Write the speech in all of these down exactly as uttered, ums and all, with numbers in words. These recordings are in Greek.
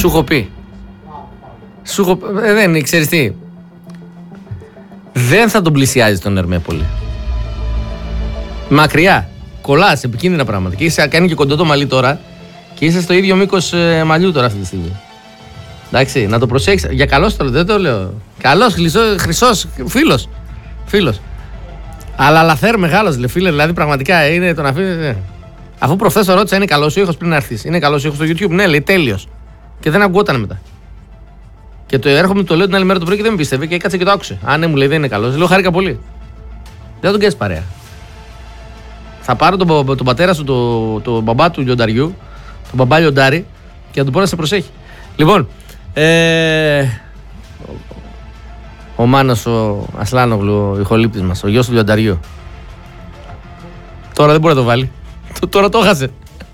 Σου έχω πει. Σου έχω... Ε, δεν ξέρεις τι. Δεν θα τον πλησιάζει τον Ερμέπολη. Μακριά. Κολλάς, επικίνδυνα πράγματα. Και είσαι κάνει και κοντό το μαλλί τώρα. Και είσαι στο ίδιο μήκος ε, μαλλιού τώρα αυτή τη στιγμή. Εντάξει, να το προσέξεις. Για καλός το λέω, δεν το λέω. Καλός, χρυσός, φίλος. Φίλος. Αλλά λαθέρ μεγάλος, λέει φίλε, δηλαδή πραγματικά είναι το να αφήνει. Ε. Αφού προχθές το ρώτησα, είναι καλός ο ήχος πριν να έρθεις. Είναι καλός ο ήχος στο YouTube. Ναι, λέει τέλειος. Και δεν ακουγόταν μετά. Και το έρχομαι, το λέω την άλλη μέρα το πρωί και δεν με πίστευε και έκατσε και το άκουσε. Α, ναι, μου λέει δεν είναι καλός. Λέω χάρηκα πολύ. Δεν τον κάνεις παρέα. Θα πάρω τον, τον πατέρα σου, τον το μπαμπά του λιονταριού, τον μπαμπά λιοντάρι, και να του πω να σε προσέχει. Λοιπόν, ε, ο Μάνος ο Ασλάνογλου, ο ηχολήπτης μας, ο γιος του λιονταριού. Τώρα δεν μπορεί να το βάλει. Τώρα το έχασε.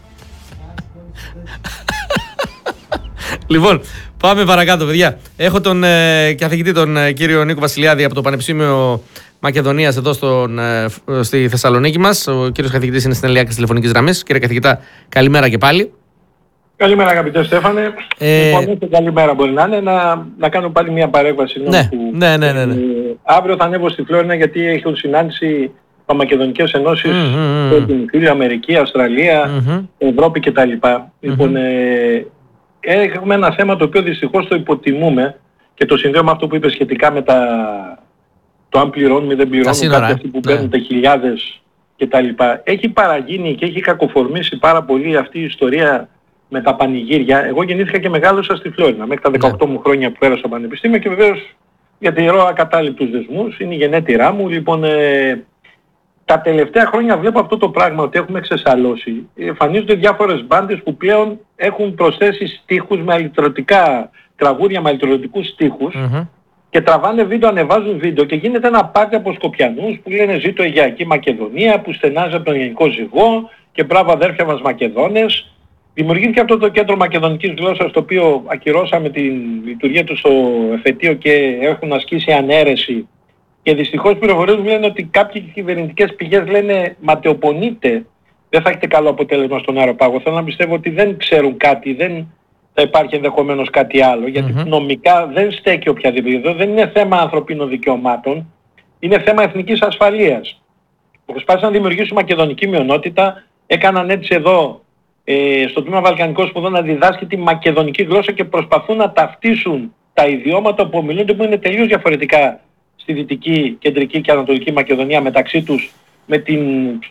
Λοιπόν, πάμε παρακάτω, παιδιά. Έχω τον ε, καθηγητή, τον ε, κύριο Νίκο Βασιλιάδη από το Πανεπιστήμιο Μακεδονίας εδώ στον, ε, στη Θεσσαλονίκη μας. Ο κύριος καθηγητής είναι στην Ελιάκη τηλεφωνικής γραμμής. Κύριε καθηγητά, καλημέρα και πάλι. Καλημέρα αγαπητέ Στέφανε. Ε... Λοιπόν, καλημέρα μπορεί να είναι. Να, να κάνω πάλι μια παρέμβαση. Ναι, που, ναι, ναι, ναι, ναι. Ε, αύριο θα ανέβω στη Φλόρινα γιατί έχουν συνάντηση τα Μακεδονικές Ενώσεις mm-hmm. με την Φίλη Αμερική, Αυστραλία, mm-hmm. Ευρώπη κτλ. Mm-hmm. Λοιπόν, ε, έχουμε ένα θέμα το οποίο δυστυχώς το υποτιμούμε και το συνδέω με αυτό που είπε σχετικά με τα, το αν πληρώνουμε ή δεν πληρώνουμε, κάποιοι αυτοί που παίρνουν τα χιλιάδες κτλ. Έχει παραγίνει και έχει κακοφορμήσει πάρα πολύ αυτή η ιστορία με τα πανηγύρια. Εγώ γεννήθηκα και μεγάλωσα στη Φλόρινα μέχρι τα δεκαοκτώ μου χρόνια που πέρασα στο πανεπιστήμιο και βεβαίως διατηρώ ακατάληπτους δεσμούς, είναι η γενέτειρά μου. Λοιπόν, ε, τα τελευταία χρόνια βλέπω αυτό το πράγμα ότι έχουμε ξεσαλώσει. Εμφανίζονται διάφορες μπάντες που πλέον έχουν προσθέσει στίχους με αλυτρωτικά τραγούδια, με αλυτρωτικούς στίχους mm-hmm. και τραβάνε βίντεο, ανεβάζουν βίντεο και γίνεται ένα πάρτι από Σκοπιανούς που λένε ζήτω Αιγαιακή Μακεδονία, που στενάζει από τον Γενικό Ζυγό και μπράβο αδέρφια μας Μακεδόνες. Δημιουργήθηκε αυτό το κέντρο μακεδονικής γλώσσας το οποίο ακυρώσαμε τη λειτουργία του στο εφετείο και έχουν ασκήσει ανέρεση. Και δυστυχώς οι πληροφορίες μου λένε ότι κάποιες κυβερνητικές πηγές λένε ματαιοπονείτε, δεν θα έχετε καλό αποτέλεσμα στον αεροπάγο. Θέλω να πιστεύω ότι δεν ξέρουν κάτι, δεν θα υπάρχει ενδεχομένως κάτι άλλο, γιατί mm-hmm. νομικά δεν στέκει οποιαδήποτε. Εδώ δεν είναι θέμα ανθρωπίνων δικαιωμάτων, είναι θέμα εθνικής ασφαλείας. Προσπάθησαν να δημιουργήσουν μακεδονική μειονότητα, έκαναν έτσι εδώ ε, στο τμήμα Βαλκανικών Σπουδών να διδάσκει τη μακεδονική γλώσσα και προσπαθούν να ταυτίσουν τα ιδιώματα που ομιλούνται που είναι τελείως διαφορετικά στη Δυτική, Κεντρική και Ανατολική Μακεδονία μεταξύ τους με την